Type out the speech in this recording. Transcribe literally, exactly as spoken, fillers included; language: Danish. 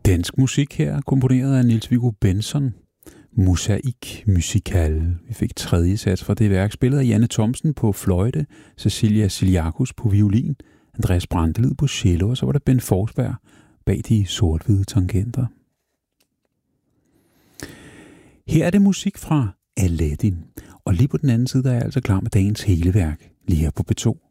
Dansk musik her, komponeret af Niels-Viggo Bentzon. Mosaik Musical. Vi fik tredje sats fra det værk, spillet af Janne Thomsen på fløjte, Cecilia Siliakos på violin, Andreas Brantelid på cello, og så var der Ben Forsberg bag de sort-hvide tangenter. Her er det musik fra Aladdin, og lige på den anden side der er jeg altså klar med dagens hele værk, lige her på B to.